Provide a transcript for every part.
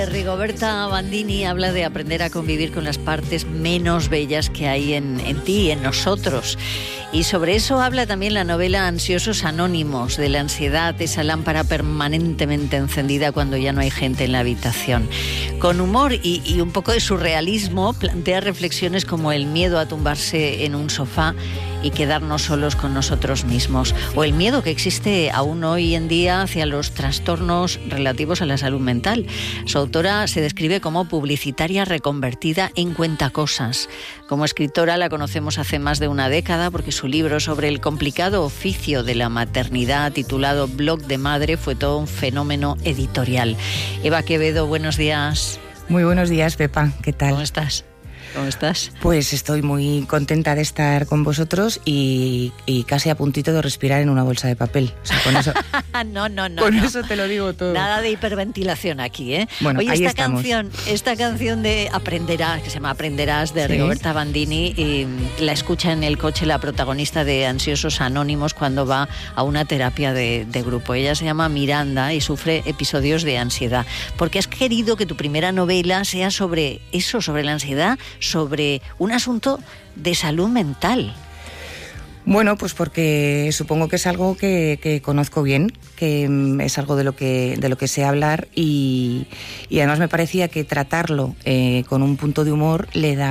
Rigoberta Bandini habla de aprender a convivir con las partes menos bellas que hay en ti, en nosotros. Y sobre eso habla también la novela Ansiosos Anónimos, de la ansiedad, esa lámpara permanentemente encendida cuando ya no hay gente en la habitación. Con humor y un poco de surrealismo, plantea reflexiones como el miedo a tumbarse en un sofá y quedarnos solos con nosotros mismos, o el miedo que existe aún hoy en día hacia los trastornos relativos a la salud mental. Su autora se describe como publicitaria reconvertida en cuentacosas. Como escritora la conocemos hace más de una década porque su libro sobre el complicado oficio de la maternidad, titulado Blog de Madre, fue todo un fenómeno editorial. Eva Quevedo, buenos días. Muy buenos días, Pepa. ¿Qué tal? ¿Cómo estás? ¿Cómo estás? Pues estoy muy contenta de estar con vosotros y casi a puntito de respirar en una bolsa de papel. O sea, con eso, con eso te lo digo todo. Nada de hiperventilación aquí, ¿eh? Bueno, oye, ahí esta canción de Aprenderás, que se llama Aprenderás, de Rigoberta Bandini, la escucha en el coche la protagonista de Ansiosos Anónimos cuando va a una terapia de grupo. Ella se llama Miranda y sufre episodios de ansiedad. Porque has querido que tu primera novela sea sobre eso, sobre la ansiedad, sobre un asunto de salud mental. Bueno, pues porque supongo que es algo que conozco bien, que es algo de lo que sé hablar y además me parecía que tratarlo con un punto de humor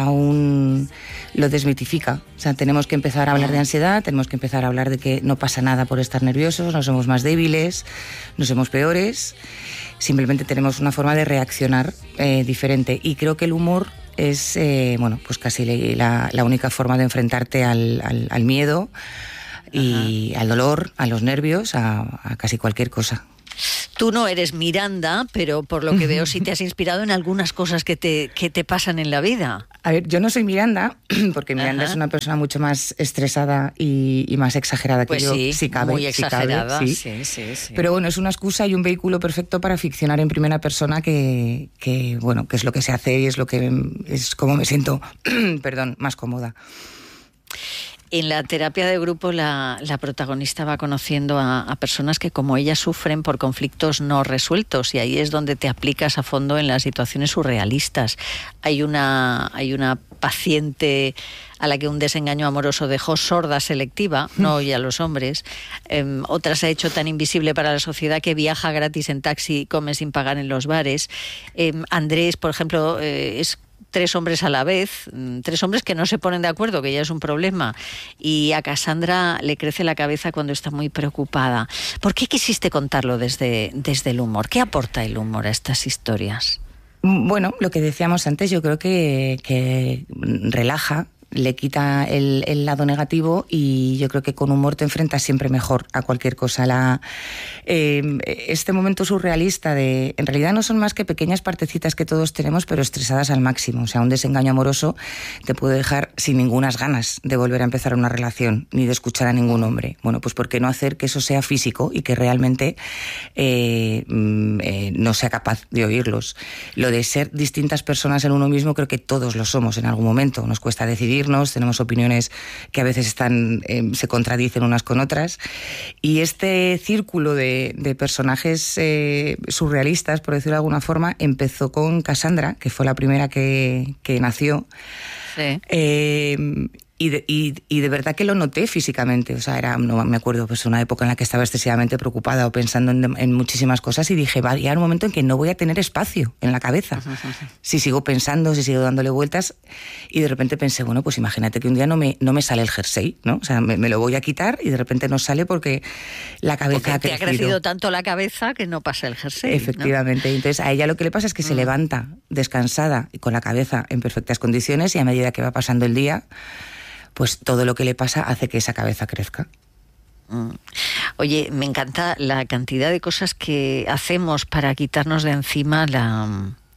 lo desmitifica. O sea, tenemos que empezar a hablar de ansiedad, tenemos que empezar a hablar de que no pasa nada por estar nerviosos, no somos más débiles, no somos peores, simplemente tenemos una forma de reaccionar diferente, y creo que el humor es pues casi la única forma de enfrentarte al miedo y al dolor, a los nervios, a casi cualquier cosa. Tú no eres Miranda, pero por lo que veo sí te has inspirado en algunas cosas que te pasan en la vida. A ver, yo no soy Miranda, porque Miranda es una persona mucho más estresada y más exagerada que yo, sí, si cabe. Muy exagerada, sí. Sí. Pero bueno, es una excusa y un vehículo perfecto para ficcionar en primera persona que es lo que se hace y es como me siento, más cómoda. En la terapia de grupo la protagonista va conociendo a personas que como ella sufren por conflictos no resueltos, y ahí es donde te aplicas a fondo en las situaciones surrealistas. Hay una paciente a la que un desengaño amoroso dejó sorda selectiva, no oye a los hombres. Otra se ha hecho tan invisible para la sociedad que viaja gratis en taxi y come sin pagar en los bares. Andrés, por ejemplo, es 3 hombres a la vez, 3 hombres que no se ponen de acuerdo, que ya es un problema. Y a Cassandra le crece la cabeza cuando está muy preocupada. ¿Por qué quisiste contarlo desde el humor? ¿Qué aporta el humor a estas historias? Bueno, lo que decíamos antes, yo creo que relaja, le quita el lado negativo, y yo creo que con humor te enfrentas siempre mejor a cualquier cosa. Este momento surrealista en realidad no son más que pequeñas partecitas que todos tenemos, pero estresadas al máximo. O sea, un desengaño amoroso te puede dejar sin ningunas ganas de volver a empezar una relación, ni de escuchar a ningún hombre. Bueno, pues ¿por qué no hacer que eso sea físico y que realmente no sea capaz de oírlos? Lo de ser distintas personas en uno mismo, creo que todos lo somos en algún momento. Nos cuesta decidir, tenemos opiniones que a veces se contradicen unas con otras, y este círculo de personajes surrealistas, por decirlo de alguna forma, empezó con Cassandra, que fue la primera que nació. Sí. Y de verdad que lo noté físicamente. O sea, no me acuerdo, pues una época en la que estaba excesivamente preocupada o pensando en muchísimas cosas, y dije, va a llegar un momento en que no voy a tener espacio en la cabeza. Si sigo pensando, si sigo dándole vueltas. Y de repente pensé, bueno, pues imagínate que un día no me sale el jersey, ¿no? O sea, me lo voy a quitar y de repente no sale porque la cabeza te ha crecido tanto la cabeza que no pasa el jersey. Efectivamente. ¿No? Entonces a ella lo que le pasa es que se levanta descansada y con la cabeza en perfectas condiciones, y a medida que va pasando el día, pues todo lo que le pasa hace que esa cabeza crezca. Oye, me encanta la cantidad de cosas que hacemos para quitarnos de encima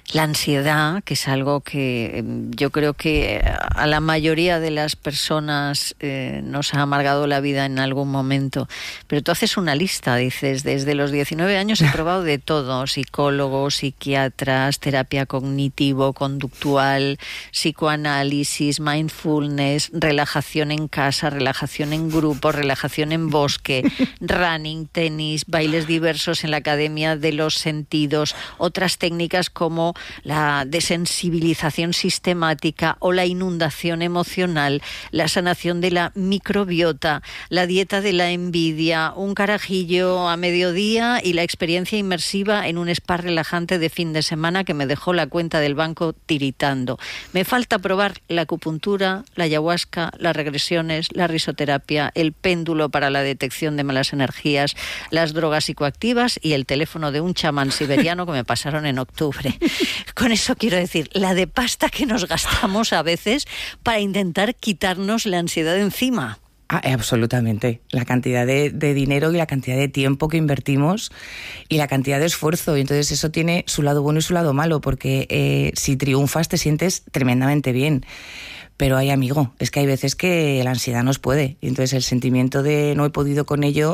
La ansiedad, que es algo que yo creo que a la mayoría de las personas nos ha amargado la vida en algún momento. Pero tú haces una lista, dices, desde los 19 años he probado de todo: psicólogos, psiquiatras, terapia cognitivo-conductual, psicoanálisis, mindfulness, relajación en casa, relajación en grupo, relajación en bosque, running, tenis, bailes diversos en la Academia de los Sentidos, otras técnicas como la desensibilización sistemática o la inundación emocional, la sanación de la microbiota, la dieta de la envidia, un carajillo a mediodía y la experiencia inmersiva en un spa relajante de fin de semana que me dejó la cuenta del banco tiritando. Me falta probar la acupuntura, la ayahuasca, las regresiones, la risoterapia, el péndulo para la detección de malas energías, las drogas psicoactivas y el teléfono de un chamán siberiano que me pasaron en octubre. Con eso quiero decir, la de pasta que nos gastamos a veces para intentar quitarnos la ansiedad de encima. Absolutamente. La cantidad de dinero y la cantidad de tiempo que invertimos y la cantidad de esfuerzo. Y entonces eso tiene su lado bueno y su lado malo, porque si triunfas te sientes tremendamente bien. Pero amigo, es que hay veces que la ansiedad nos puede. Y entonces el sentimiento de no he podido con ello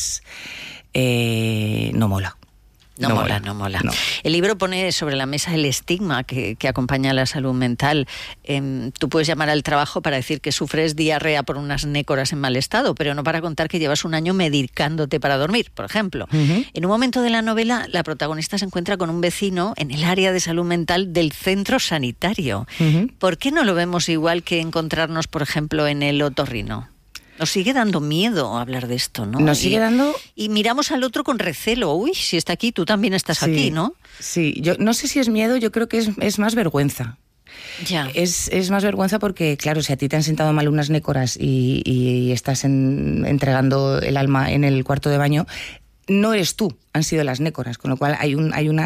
no mola. No mola. No. El libro pone sobre la mesa el estigma que acompaña a la salud mental. Tú puedes llamar al trabajo para decir que sufres diarrea por unas nécoras en mal estado, pero no para contar que llevas un año medicándote para dormir, por ejemplo. Uh-huh. En un momento de la novela, la protagonista se encuentra con un vecino en el área de salud mental del centro sanitario. Uh-huh. ¿Por qué no lo vemos igual que encontrarnos, por ejemplo, en el otorrino? Nos sigue dando miedo hablar de esto, ¿no? Nos sigue dando... Y miramos al otro con recelo. Uy, si está aquí, tú también estás aquí, ¿no? Sí, yo no sé si es miedo, yo creo que es más vergüenza. Ya. Es más vergüenza porque, claro, si a ti te han sentado mal unas nécoras y estás entregando el alma en el cuarto de baño, no eres tú, han sido las nécoras, con lo cual hay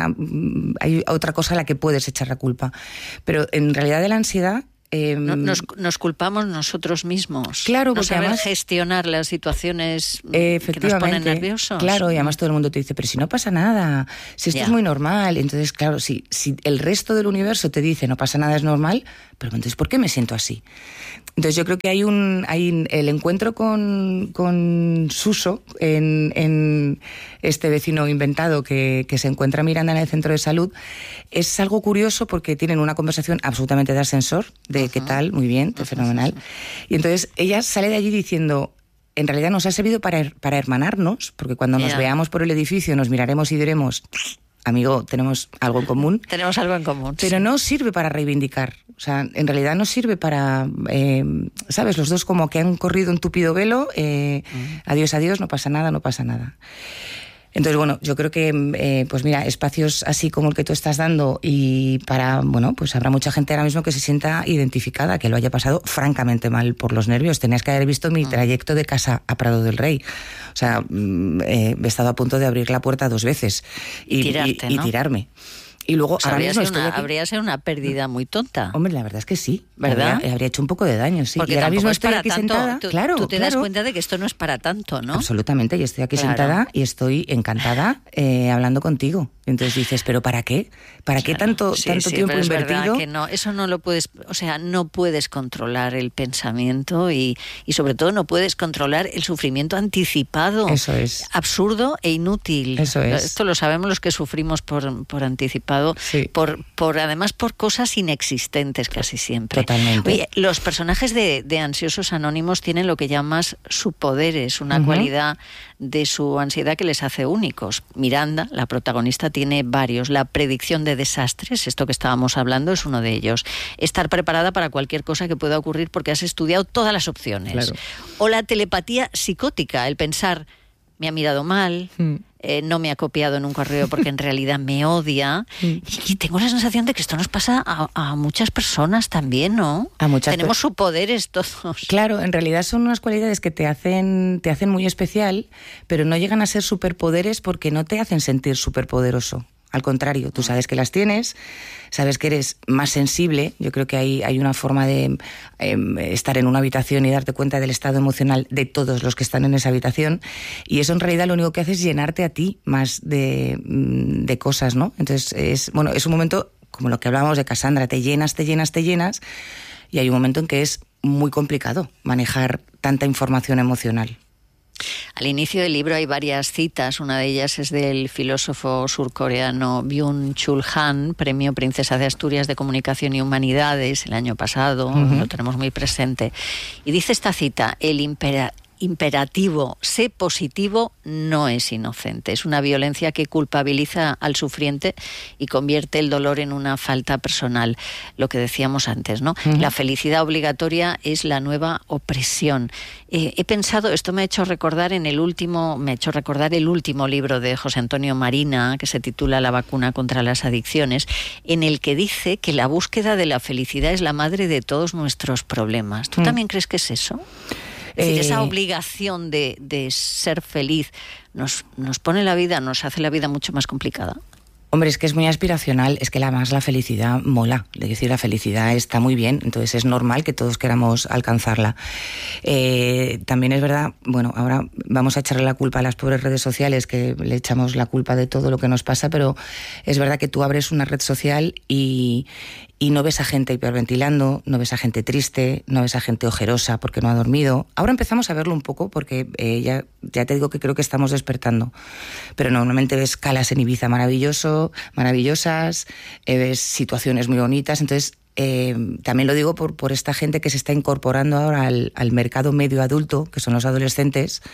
otra cosa a la que puedes echar la culpa. Pero en realidad de la ansiedad... Nos culpamos nosotros mismos. Claro, no saber además, gestionar las situaciones que nos ponen nerviosos. Claro, y además todo el mundo te dice, pero si no pasa nada, si esto es muy normal. Entonces, claro, si el resto del universo te dice no pasa nada, es normal, pero entonces ¿por qué me siento así? Entonces yo creo que hay el encuentro con Suso, en este vecino inventado que se encuentra Miranda en el centro de salud, es algo curioso porque tienen una conversación absolutamente de ascensor, de ¿qué tal? Muy bien, fenomenal. Y entonces ella sale de allí diciendo, en realidad nos ha servido para hermanarnos, porque cuando nos veamos por el edificio nos miraremos y diremos... Amigo, tenemos algo en común. Tenemos algo en común. Pero no sirve para reivindicar. O sea, en realidad no sirve para... ¿sabes? Los dos como que han corrido un tupido velo. Adiós, no pasa nada. Entonces, bueno, yo creo que, pues mira, espacios así como el que tú estás dando y pues habrá mucha gente ahora mismo que se sienta identificada, que lo haya pasado francamente mal por los nervios. Tenías que haber visto mi trayecto de casa a Prado del Rey. O sea, he estado a punto de abrir la puerta 2 veces y tirarme. Y luego pues habría sido una pérdida muy tonta. Hombre, la verdad es que sí. ¿Verdad? Habría hecho un poco de daño, sí. Porque y ahora mismo es estoy aquí tanto, sentada. Tú te das cuenta de que esto no es para tanto, ¿no? Absolutamente. Y estoy aquí sentada y estoy encantada hablando contigo. Entonces dices, ¿pero para qué? ¿Para qué tanto tiempo es invertido? Verdad que no, eso no lo puedes, no puedes controlar el pensamiento y sobre todo no puedes controlar el sufrimiento anticipado. Eso es. Absurdo e inútil. Eso es. Esto lo sabemos los que sufrimos por anticipado, sí. Además por cosas inexistentes casi siempre. Totalmente. Oye, los personajes de Ansiosos Anónimos tienen lo que llamas superpoderes, una cualidad de su ansiedad que les hace únicos. Miranda, la protagonista, tiene varios. La predicción de desastres, esto que estábamos hablando, es uno de ellos. Estar preparada para cualquier cosa que pueda ocurrir porque has estudiado todas las opciones. Claro. O la telepatía psicótica, el pensar, me ha mirado mal, no me ha copiado en un correo porque en realidad me odia. Y tengo la sensación de que esto nos pasa a muchas personas también, ¿no? Tenemos superpoderes todos. Claro, en realidad son unas cualidades que te hacen muy especial, pero no llegan a ser superpoderes porque no te hacen sentir superpoderoso. Al contrario, tú sabes que las tienes, sabes que eres más sensible. Yo creo que hay una forma de estar en una habitación y darte cuenta del estado emocional de todos los que están en esa habitación. Y eso en realidad lo único que hace es llenarte a ti más de cosas, ¿no? Entonces es un momento como lo que hablábamos de Cassandra, te llenas, y hay un momento en que es muy complicado manejar tanta información emocional. Al inicio del libro hay varias citas, una de ellas es del filósofo surcoreano Byung-Chul Han, premio Princesa de Asturias de Comunicación y Humanidades el año pasado, lo tenemos muy presente, y dice esta cita: el imperativo sé positivo no es inocente, es una violencia que culpabiliza al sufriente y convierte el dolor en una falta personal, lo que decíamos antes, ¿no? La felicidad obligatoria es la nueva opresión. He pensado, esto me ha hecho recordar el último libro de José Antonio Marina, que se titula La vacuna contra las adicciones, en el que dice que la búsqueda de la felicidad es la madre de todos nuestros problemas. ¿Tú también crees que es eso? Es decir, esa obligación de ser feliz nos pone la vida, nos hace la vida mucho más complicada. Hombre, es que es muy aspiracional, es que además la felicidad mola, es decir, la felicidad está muy bien, entonces es normal que todos queramos alcanzarla. También es verdad, bueno, ahora vamos a echarle la culpa a las pobres redes sociales, que le echamos la culpa de todo lo que nos pasa, pero es verdad que tú abres una red social y no ves a gente hiperventilando, no ves a gente triste, no ves a gente ojerosa porque no ha dormido. Ahora empezamos a verlo un poco porque ya te digo que creo que estamos despertando. Pero normalmente ves calas en Ibiza maravillosas, ves situaciones muy bonitas. Entonces, también lo digo por esta gente que se está incorporando ahora al mercado medio adulto, que son los adolescentes.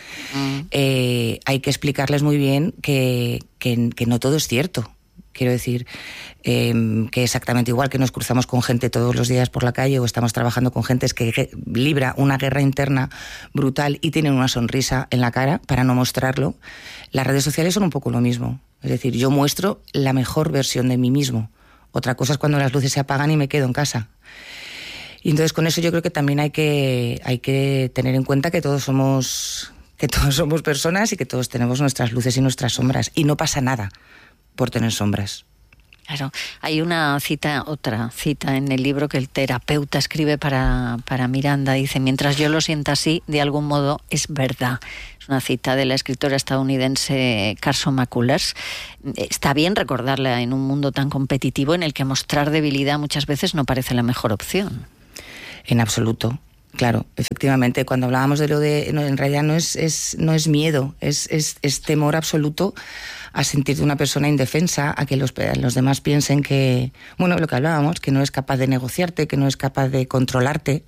Hay que explicarles muy bien que no todo es cierto. Quiero decir, que exactamente igual que nos cruzamos con gente todos los días por la calle o estamos trabajando con gente que libra una guerra interna brutal y tienen una sonrisa en la cara para no mostrarlo, las redes sociales son un poco lo mismo. Es decir, yo muestro la mejor versión de mí mismo. Otra cosa es cuando las luces se apagan y me quedo en casa. Y entonces con eso yo creo que también hay que tener en cuenta que todos somos personas y que todos tenemos nuestras luces y nuestras sombras. Y no pasa nada por tener sombras. Claro, hay otra cita en el libro que el terapeuta escribe para Miranda. Dice: mientras yo lo sienta así, de algún modo es verdad. Es una cita de la escritora estadounidense Carson McCullers. Está bien recordarla en un mundo tan competitivo en el que mostrar debilidad muchas veces no parece la mejor opción. En absoluto. Claro, efectivamente, cuando hablábamos de lo de... No, en realidad no es miedo, es temor absoluto a sentirte una persona indefensa, a que los demás piensen que... Bueno, lo que hablábamos, que no es capaz de negociarte, que no es capaz de controlarte.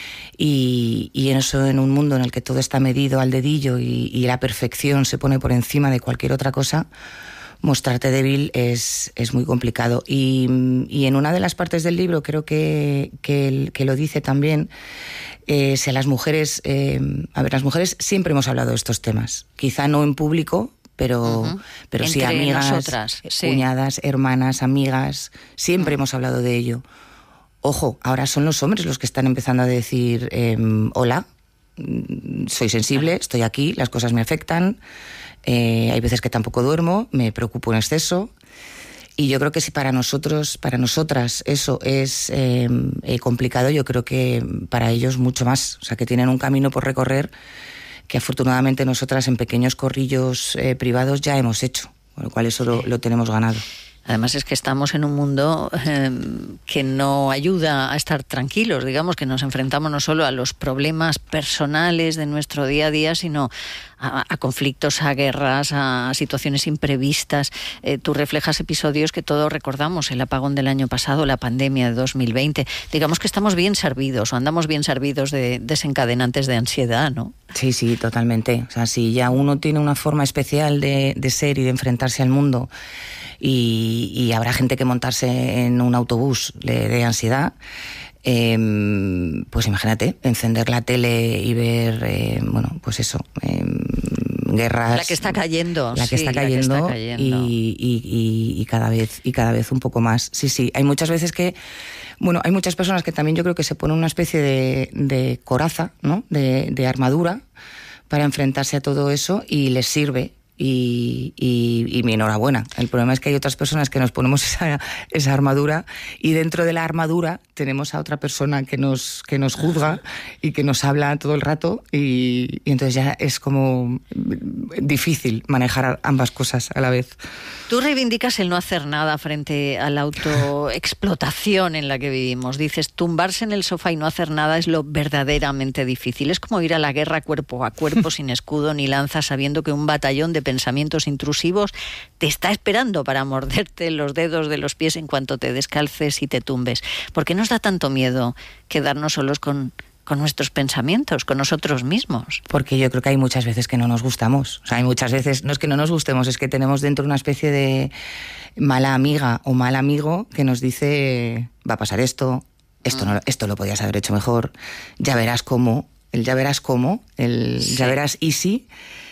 Y eso, en un mundo en el que todo está medido al dedillo y la perfección se pone por encima de cualquier otra cosa, mostrarte débil es muy complicado. Y en una de las partes del libro, creo que lo dice también, si a las mujeres... las mujeres siempre hemos hablado de estos temas. Quizá no en público, pero sí amigas, nosotras, sí. Cuñadas, hermanas, amigas, siempre hemos hablado de ello. Ojo, ahora son los hombres los que están empezando a decir, hola, soy sensible, estoy aquí, las cosas me afectan, hay veces que tampoco duermo, me preocupo en exceso. Y yo creo que si para nosotras eso es complicado, yo creo que para ellos mucho más. O sea, que tienen un camino por recorrer que afortunadamente nosotras en pequeños corrillos privados ya hemos hecho, con lo cual eso lo tenemos ganado. Además es que estamos en un mundo que no ayuda a estar tranquilos, digamos, que nos enfrentamos no solo a los problemas personales de nuestro día a día, sino a conflictos, a guerras, a situaciones imprevistas. Tú reflejas episodios que todos recordamos, el apagón del año pasado, la pandemia de 2020. Digamos que estamos bien servidos o andamos bien servidos de desencadenantes de ansiedad, ¿no? Sí, totalmente. O sea, si ya uno tiene una forma especial de ser y de enfrentarse al mundo, y habrá gente que montarse en un autobús le dé ansiedad, pues imagínate, encender la tele y ver, guerras. La que está cayendo. Y cada vez un poco más. Sí, hay muchas veces que... Bueno, hay muchas personas que también yo creo que se ponen una especie de coraza, ¿no? De armadura para enfrentarse a todo eso y les sirve. y mi enhorabuena. El problema es que hay otras personas que nos ponemos esa armadura y dentro de la armadura tenemos a otra persona que nos juzga y que nos habla todo el rato y entonces ya es como difícil manejar ambas cosas a la vez. Tú reivindicas el no hacer nada frente a la autoexplotación en la que vivimos. Dices, tumbarse en el sofá y no hacer nada es lo verdaderamente difícil. Es como ir a la guerra cuerpo a cuerpo sin escudo ni lanza, sabiendo que un batallón de pensamientos intrusivos te está esperando para morderte los dedos de los pies en cuanto te descalces y te tumbes. ¿Por qué nos da tanto miedo quedarnos solos con nuestros pensamientos, con nosotros mismos? Porque yo creo que hay muchas veces que no nos gustamos. O sea, hay muchas veces, no es que no nos gustemos, es que tenemos dentro una especie de mala amiga o mal amigo que nos dice, va a pasar esto lo podías haber hecho mejor, ya verás cómo, ya verás y sí.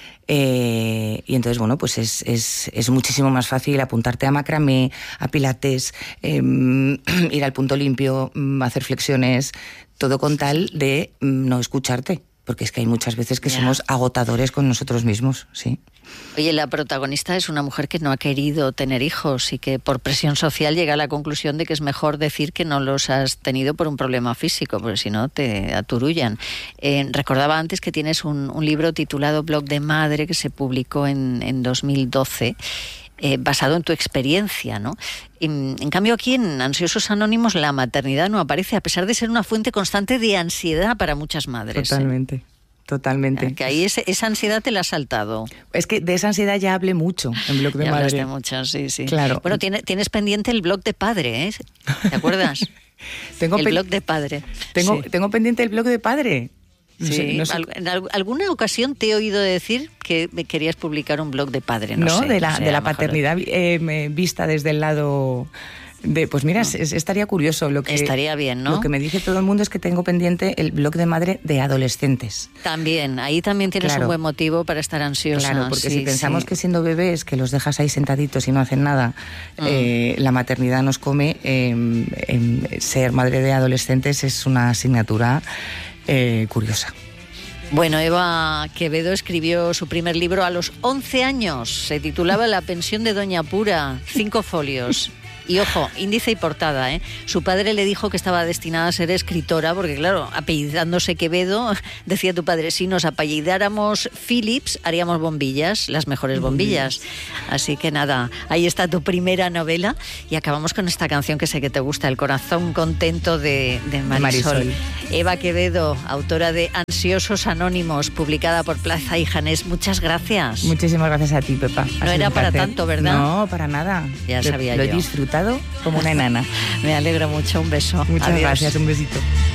Y entonces, bueno, pues es muchísimo más fácil apuntarte a macramé, a pilates, ir al punto limpio, hacer flexiones, todo con tal de no escucharte, porque es que hay muchas veces que somos agotadores con nosotros mismos, sí. Oye, la protagonista es una mujer que no ha querido tener hijos y que por presión social llega a la conclusión de que es mejor decir que no los has tenido por un problema físico, porque si no te aturullan. Recordaba antes que tienes un libro titulado Blog de Madre que se publicó en 2012. Basado en tu experiencia, ¿no? En cambio aquí en Ansiosos Anónimos la maternidad no aparece, a pesar de ser una fuente constante de ansiedad para muchas madres. Totalmente. Que ahí esa ansiedad te la has saltado. Es que de esa ansiedad ya hablé mucho en Blog de Madre. Hablaste mucho, sí. Claro. Bueno, tienes pendiente el blog de padre, ¿eh? ¿Te acuerdas? Blog de padre. Tengo pendiente el blog de padre. Sí, no sé. En alguna ocasión te he oído decir que querías publicar un blog de padre, no sé, de la paternidad vista desde el lado de, pues mira, estaría curioso estaría bien, ¿no? Lo que me dice todo el mundo es que tengo pendiente el blog de madre de adolescentes. Ahí también tienes un buen motivo para estar ansiosa. Claro, porque si pensamos que siendo bebés, que los dejas ahí sentaditos y no hacen nada, la maternidad nos come, ser madre de adolescentes es una asignatura curiosa. Bueno, Eva Quevedo escribió su primer libro a los 11 años. Se titulaba La pensión de Doña Pura, 5 folios. Y ojo, índice y portada, ¿eh? Su padre le dijo que estaba destinada a ser escritora, porque claro, apellidándose Quevedo, decía tu padre, si nos apellidáramos Phillips, haríamos bombillas, las mejores bombillas. Así que nada, ahí está tu primera novela. Y acabamos con esta canción que sé que te gusta, El corazón contento de Marisol. Eva Quevedo, autora de Ansiosos Anónimos, publicada por Plaza y Janés. Muchas gracias. Muchísimas gracias a ti, Pepa. No era para tanto, ¿verdad? No, para nada. Ya sabía yo. Lo he disfrutado como una enana. Me alegro mucho, un beso. Muchas gracias, un besito.